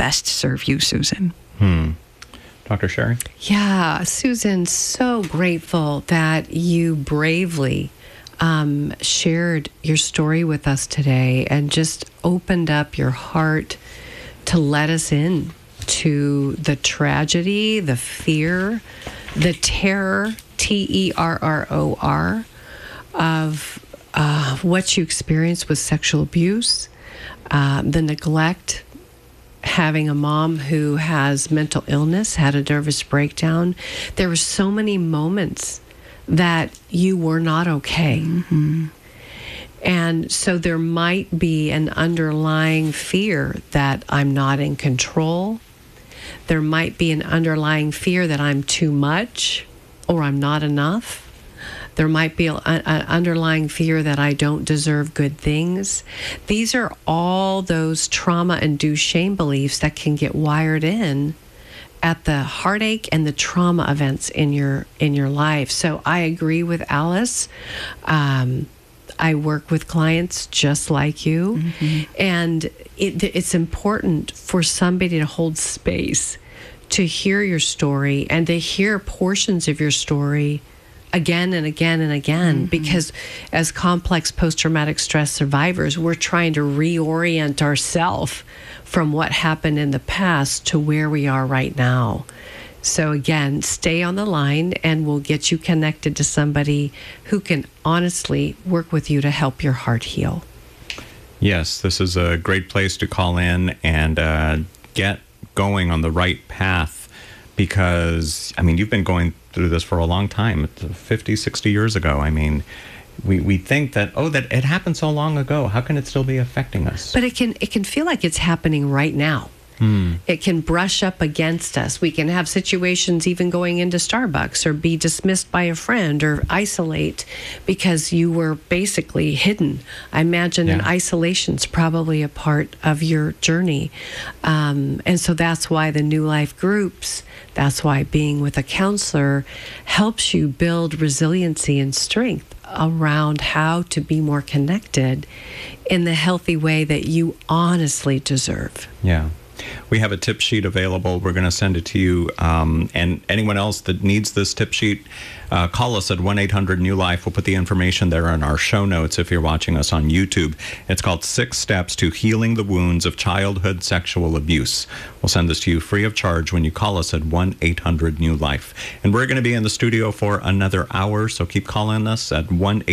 best serve you, Susan. Dr. Sherry? Yeah, Susan, so grateful that you bravely shared your story with us today and just opened up your heart to let us in to the tragedy, the fear, the terror, TERROR, of what you experienced with sexual abuse, the neglect, having a mom who has mental illness, had a nervous breakdown. There were so many moments that you were not okay. Mm-hmm. And so there might be an underlying fear that I'm not in control. There might be an underlying fear that I'm too much or I'm not enough. There might be an underlying fear that I don't deserve good things. These are all those trauma-induced shame beliefs that can get wired in at the heartache and the trauma events in your life. So I agree with Alice. I work with clients just like you. Mm-hmm. And it's important for somebody to hold space to hear your story and to hear portions of your story again and again and again, Mm-hmm. because as complex post-traumatic stress survivors, we're trying to reorient ourselves from what happened in the past to where we are right now. So again, stay on the line and we'll get you connected to somebody who can honestly work with you to help your heart heal. Yes, this is a great place to call in and get going on the right path, because, I mean, you've been going through this for a long time, 50, 60 years ago. I mean, we think that, that it happened so long ago. How can it still be affecting us? But it can feel like it's happening right now. It can brush up against us. We can have situations even going into Starbucks or be dismissed by a friend or isolate because you were basically hidden. I imagine an isolation's probably a part of your journey. And so that's why the New Life groups, that's why being with a counselor helps you build resiliency and strength around how to be more connected in the healthy way that you honestly deserve. Yeah. We have a tip sheet available. We're going to send it to you. And anyone else that needs this tip sheet, call us at 1-800-NEW-LIFE. We'll put the information there in our show notes if you're watching us on YouTube. It's called 6 Steps to Healing the Wounds of Childhood Sexual Abuse. We'll send this to you free of charge when you call us at 1-800-NEW-LIFE. And we're going to be in the studio for another hour, so keep calling us at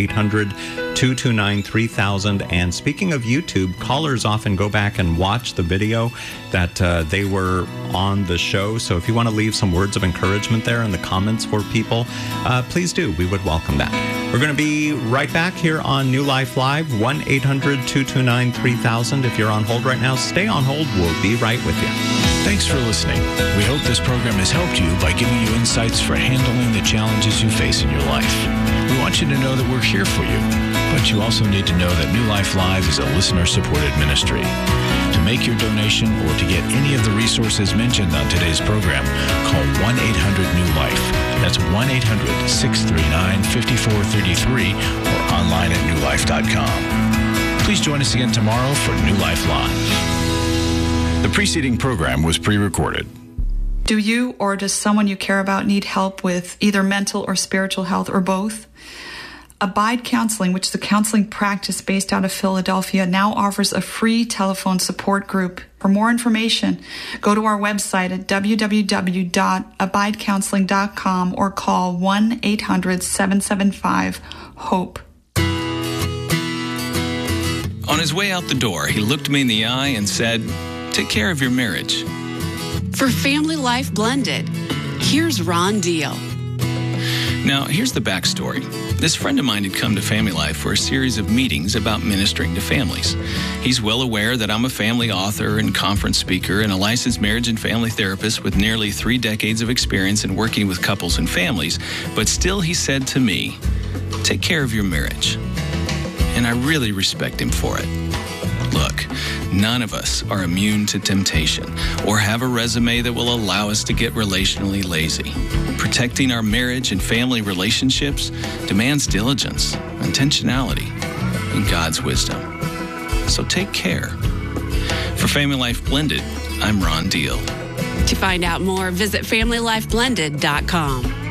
1-800-229-3000. And speaking of YouTube, callers often go back and watch the video that they were on the show. So if you want to leave some words of encouragement there in the comments for people, please do. We would welcome that. We're going to be right back here on New Life Live, 1-800-229-3000. If you're on hold right now, stay on hold. We'll be right with you. Thanks for listening. We hope this program has helped you by giving you insights for handling the challenges you face in your life. We want you to know that we're here for you, but you also need to know that New Life Live is a listener-supported ministry. To make your donation or to get any of the resources mentioned on today's program, call 1-800-NEW-LIFE. That's 1-800-639-5433 or online at newlife.com. Please join us again tomorrow for New Life Live. The preceding program was pre-recorded. Do you or does someone you care about need help with either mental or spiritual health or both? Abide Counseling, which is a counseling practice based out of Philadelphia, now offers a free telephone support group. For more information, go to our website at www.abidecounseling.com or call 1-800-775-HOPE. On his way out the door, he looked me in the eye and said, "Take care of your marriage." For Family Life Blended, here's Ron Deal. Now, here's the backstory. This friend of mine had come to Family Life for a series of meetings about ministering to families. He's well aware that I'm a family author and conference speaker and a licensed marriage and family therapist with nearly 3 decades of experience in working with couples and families, but still he said to me, "Take care of your marriage." And I really respect him for it. Look, none of us are immune to temptation or have a resume that will allow us to get relationally lazy. Protecting our marriage and family relationships demands diligence, intentionality, and God's wisdom. So take care. For Family Life Blended, I'm Ron Deal. To find out more, visit FamilyLifeBlended.com.